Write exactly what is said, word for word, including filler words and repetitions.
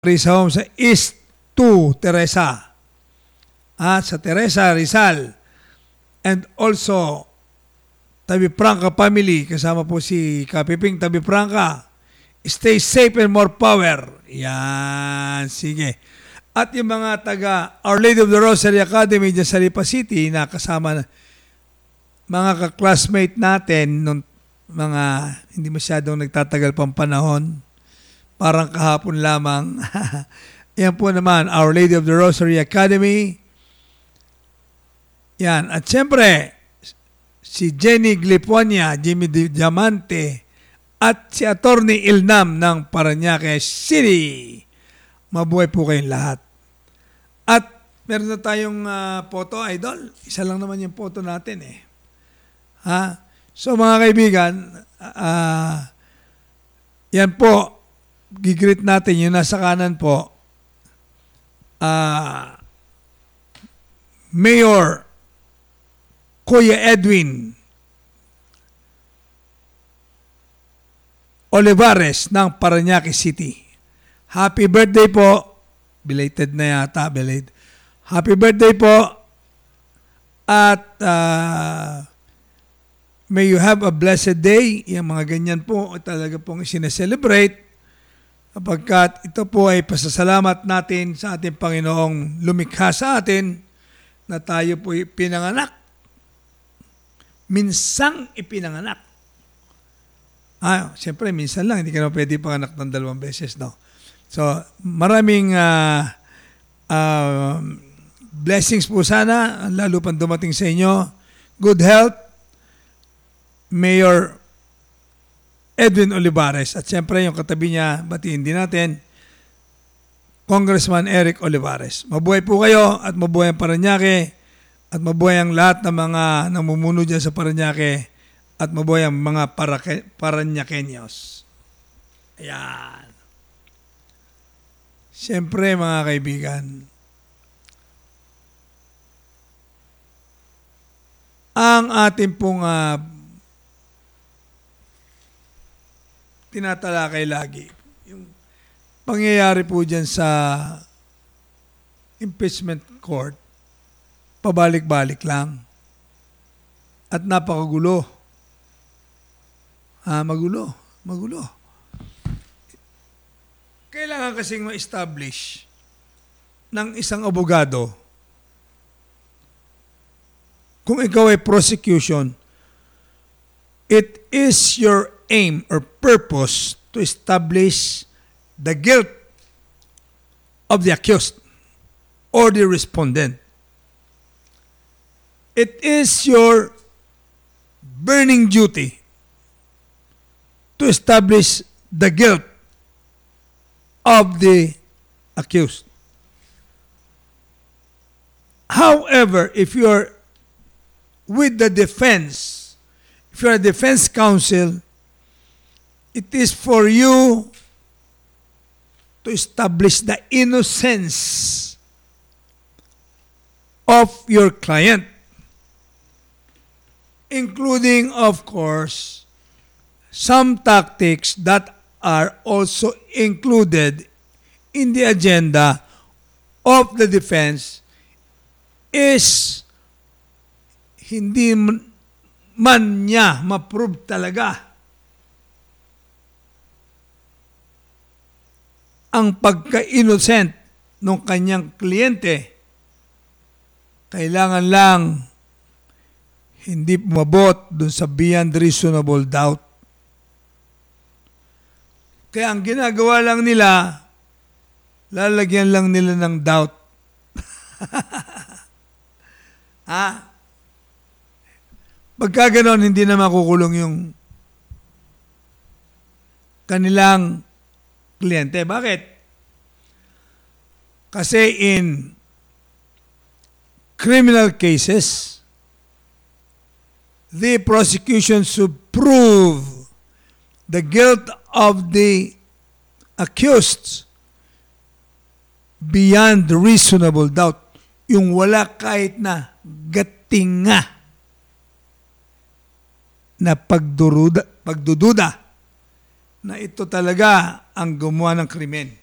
Risa Home sa East two, Teresa. Ah, sa Teresa, Rizal. And also, Tabi Franca family, kasama po si Kapiping Tabi Franca. Stay safe and more power. Yan, sige. At yung mga taga Our Lady of the Rosary Academy dyan sa Lipa City na kasama na mga ka-classmate natin nung mga hindi masyadong nagtatagal pang panahon. Parang kahapon lamang. Yan po naman, Our Lady of the Rosary Academy. Yan. At siyempre, si Jenny Gliponia, Jimmy Diamante, at si Attorney Ilnam ng Parañaque City. Mabuhay po kayong lahat. At meron na tayong uh, photo, idol. Isa lang naman yung photo natin eh. Ha? So mga kaibigan, uh, yan po, gigreet natin yung nasa kanan po, uh, Mayor Kuya Edwin Olivares ng Parañaque City. Happy birthday po. Belated na yata. Belated. Happy birthday po. At uh, may you have a blessed day. Yung mga ganyan po talaga pong sineselebrate. Kapagkat ito po ay pasasalamat natin sa ating Panginoong lumikha sa atin na tayo po pinanganak. Minsang ipinanganak. Ah, siyempre, minsan lang. Hindi ka na pwede panganak ng dalawang beses, no? So, maraming uh, uh, blessings po sana, lalo pang dumating sa inyo. Good health, Mayor Edwin Olivares. At siyempre, yung katabi niya, batiin din natin, Congressman Eric Olivares. Mabuhay po kayo at mabuhay ang Parañaque at mabuhay ang lahat ng mga namumuno dyan sa Parañaque at mabuhay ang mga Parañaqueños. Ayan. Siyempre, mga kaibigan, ang ating pong uh, tinatalakay lagi, yung pangyayari po dyan sa impeachment court, pabalik-balik lang. At napakagulo. Ah, magulo. Magulo. Kailangan kasing ma-establish ng isang abogado kung ikaw ay prosecution, it is your aim or purpose to establish the guilt of the accused or the respondent. It is your burning duty to establish the guilt of the accused. However, if you are with the defense, if you are a defense counsel, it is for you to establish the innocence of your client, including, of course, some tactics that are also included in the agenda of the defense is hindi man niya ma-prove talaga ang pagka-innocent ng kanyang kliyente. Kailangan lang hindi mabot dun sa beyond reasonable doubt. Kaya ang ginagawa lang nila, lalagyan lang nila ng doubt. Ha? Pagka ganon, hindi na makukulong yung kanilang kliyente. Bakit? Kasi in criminal cases, the prosecution should prove the guilt of the accused beyond reasonable doubt. Yung wala kahit na gatinga na pagduruda, pagdududa na ito talaga ang gumawa ng krimen.